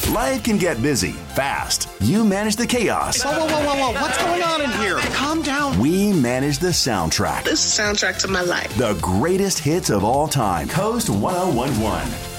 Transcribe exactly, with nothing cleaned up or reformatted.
Life can get busy fast. You manage the chaos. Whoa, whoa, whoa, whoa, whoa. What's going on in here? Calm down. We manage the soundtrack. This is the soundtrack to my life. The greatest hits of all time. Coast one oh one point one.